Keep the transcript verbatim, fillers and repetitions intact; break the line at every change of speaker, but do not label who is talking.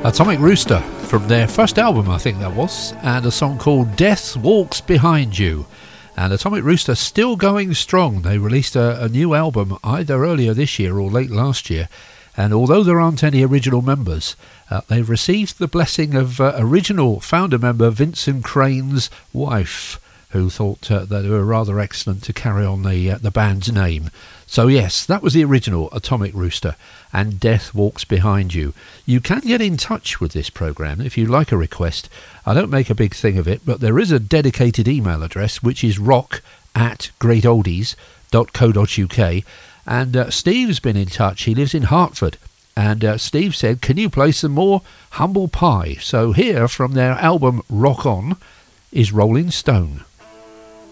Atomic Rooster from their first album, I think that was, and a song called Death Walks Behind You. And Atomic Rooster still going strong. They released a, a new album either earlier this year or late last year, and although there aren't any original members, uh, they've received the blessing of uh, original founder member Vincent Crane's wife, who thought uh, that they were rather excellent to carry on the uh, the band's name. So yes, that was the original Atomic Rooster and Death Walks Behind You. You can get in touch with this programme if you like a request. I don't make a big thing of it, but there is a dedicated email address, which is rock at great oldies dot co dot uk. And uh, Steve's been in touch. He lives in Hertford. And uh, Steve said, can you play some more Humble Pie? So here, from their album Rock On, is Rolling Stone.